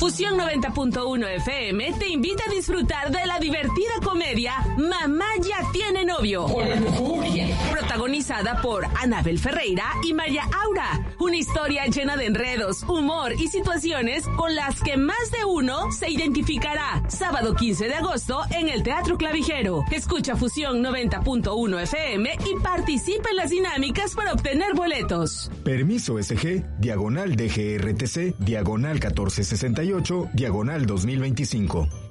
Fusión 90.1 FM te invita a disfrutar de la divertida comedia Mamá ya tiene novio. Protagonizada por Anabel Ferreira y Maya Aura. Una historia llena de enredos, humor y situaciones con las que más de uno se identificará. Sábado 15 de agosto en el Teatro Clavijero. Escucha Fusión 90.1 FM y participa en las dinámicas para obtener boletos. Permiso SG, /DGRTC, /1468, /2025.